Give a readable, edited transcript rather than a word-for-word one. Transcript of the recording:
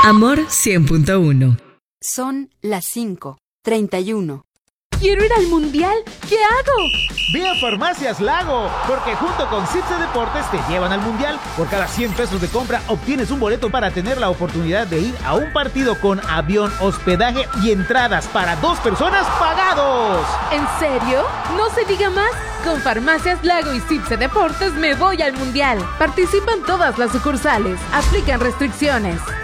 Amor 100.1. Son las 5:31. ¡Quiero ir al mundial! ¿Qué hago? Ve a Farmacias Lago, porque junto con Cipse Deportes te llevan al mundial. Por cada 100 pesos de compra obtienes un boleto para tener la oportunidad de ir a un partido con avión, hospedaje y entradas para 2 personas pagados. ¿En serio? No se diga más. Con Farmacias Lago y Cipse Deportes me voy al mundial. Participan todas las sucursales. Aplican restricciones.